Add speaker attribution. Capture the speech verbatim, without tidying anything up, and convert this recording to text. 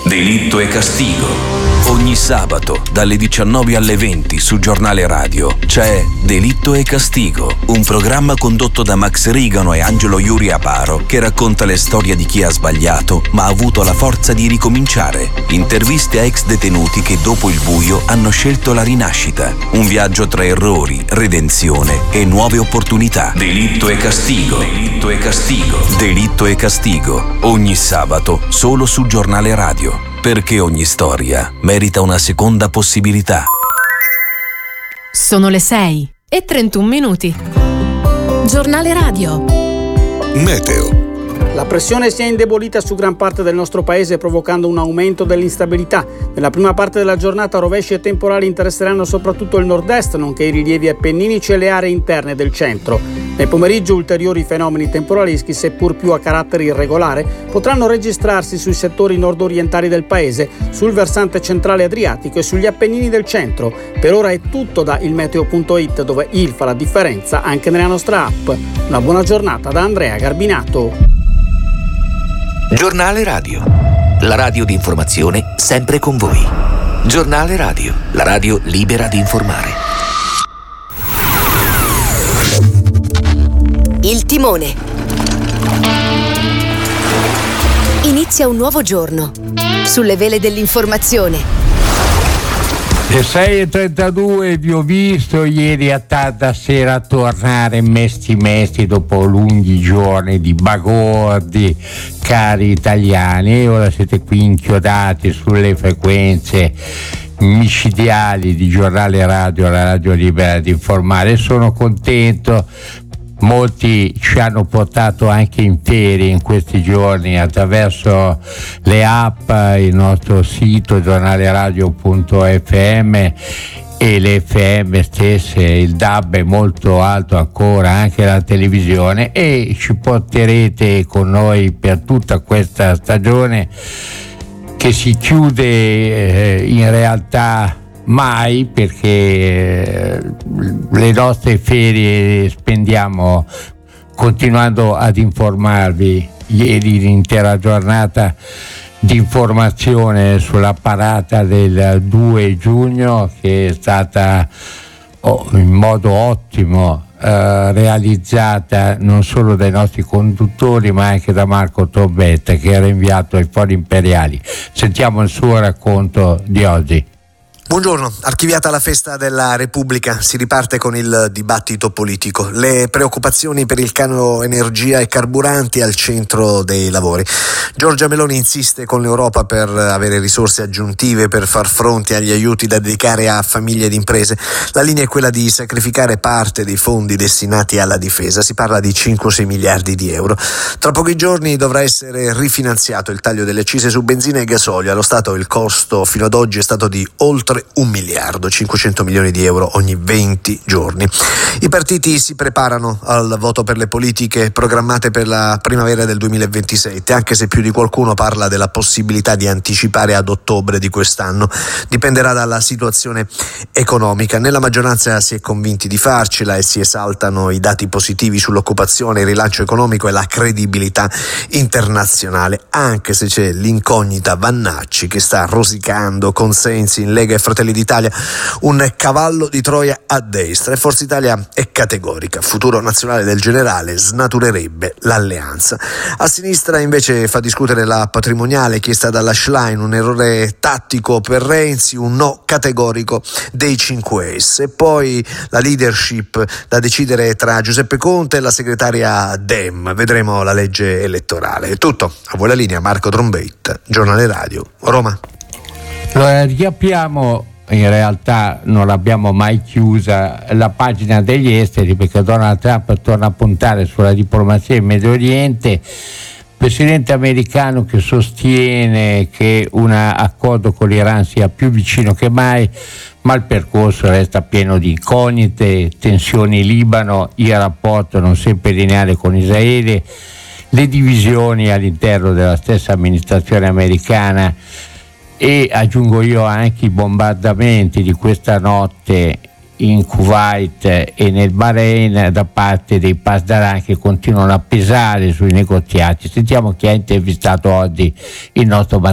Speaker 1: Delitto e Castigo. Ogni sabato dalle diciannove alle venti su Giornale Radio c'è Delitto e Castigo, un programma condotto da Max Rigano e Angelo Iuri Aparo che racconta le storie di chi ha sbagliato ma ha avuto la forza di ricominciare. Interviste a ex detenuti che dopo il buio hanno scelto la rinascita. Un viaggio tra errori, redenzione e nuove opportunità. Delitto e Castigo. Delitto e Castigo. Delitto e Castigo. Ogni sabato solo su Giornale Radio. Perché ogni storia merita una seconda possibilità.
Speaker 2: Sono le sei e trentuno minuti. Giornale Radio.
Speaker 3: Meteo.
Speaker 4: La pressione si è indebolita su gran parte del nostro paese, provocando un aumento dell'instabilità. Nella prima parte della giornata rovesci e temporali interesseranno soprattutto il nord-est, nonché i rilievi appenninici e le aree interne del centro. Nel pomeriggio ulteriori fenomeni temporaleschi, seppur più a carattere irregolare, potranno registrarsi sui settori nord-orientali del paese, sul versante centrale adriatico e sugli Appennini del centro. Per ora è tutto da ilmeteo punto it, dove il fa la differenza anche nella nostra app. Una buona giornata da Andrea Garbinato.
Speaker 5: Giornale Radio, la radio di informazione sempre con voi. Giornale Radio, la radio libera di informare.
Speaker 6: Il timone. Inizia un nuovo giorno sulle vele dell'informazione.
Speaker 7: Le sei e trentadue vi ho visto ieri a tarda sera tornare mesti mesti dopo lunghi giorni di bagordi, cari italiani, e ora siete qui inchiodati sulle frequenze micidiali di Giornale Radio, la radio libera di informare. Sono contento. Molti ci hanno portato anche in ferie in questi giorni attraverso le app, il nostro sito giornaleradio punto effe emme e le effe emme stesse, il D A B è molto alto ancora, anche la televisione, e ci porterete con noi per tutta questa stagione che si chiude eh, in realtà mai, perché eh, le nostre ferie spendiamo continuando ad informarvi. Ieri l'intera giornata di informazione sulla parata del due giugno, che è stata oh, in modo ottimo eh, realizzata non solo dai nostri conduttori ma anche da Marco Torbetta, che era inviato ai Fori Imperiali. Sentiamo il suo racconto di oggi.
Speaker 8: Buongiorno, archiviata la festa della Repubblica, si riparte con il dibattito politico. Le preoccupazioni per il caro energia e carburanti al centro dei lavori. Giorgia Meloni insiste con l'Europa per avere risorse aggiuntive per far fronte agli aiuti da dedicare a famiglie ed imprese. La linea è quella di sacrificare parte dei fondi destinati alla difesa, si parla di cinque o sei miliardi di euro. Tra pochi giorni dovrà essere rifinanziato il taglio delle accise su benzina e gasolio. Allo Stato il costo fino ad oggi è stato di oltre un miliardo, cinquecento milioni di euro ogni venti giorni. I partiti si preparano al voto per le politiche programmate per la primavera del duemilaventisette, anche se più di qualcuno parla della possibilità di anticipare ad ottobre di quest'anno. Dipenderà dalla situazione economica. Nella maggioranza si è convinti di farcela e si esaltano i dati positivi sull'occupazione, il rilancio economico e la credibilità internazionale, anche se c'è l'incognita Vannacci che sta rosicando consensi in Lega e Fratelli d'Italia, un cavallo di Troia a destra, e Forza Italia è categorica. Futuro nazionale del generale snaturerebbe l'alleanza. A sinistra invece fa discutere la patrimoniale chiesta dalla Schlein, un errore tattico per Renzi, un no categorico dei cinque S. E poi la leadership da decidere tra Giuseppe Conte e la segretaria Dem. Vedremo la legge elettorale. È tutto. A voi la linea, Marco Trombetta, Giornale Radio, Roma.
Speaker 7: Allora, riapriamo, in realtà non l'abbiamo mai chiusa, la pagina degli esteri, perché Donald Trump torna a puntare sulla diplomazia in Medio Oriente. Presidente americano che sostiene che un accordo con l'Iran sia più vicino che mai, ma il percorso resta pieno di incognite, tensioni in Libano, il rapporto non sempre lineare con Israele, le divisioni all'interno della stessa amministrazione americana, e aggiungo io anche i bombardamenti di questa notte in Kuwait e nel Bahrain da parte dei Pasdaran, che continuano a pesare sui negoziati. Sentiamo chi ha intervistato oggi il nostro